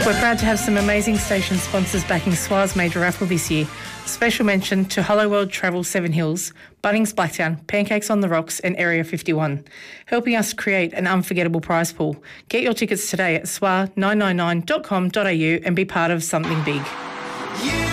We're proud to have some amazing station sponsors backing SWA's major raffle this year. Special mention to Hello World Travel 7 Hills, Bunnings Blacktown, Pancakes on the Rocks and Area 51, helping us create an unforgettable prize pool. Get your tickets today at swa999.com.au and be part of something big.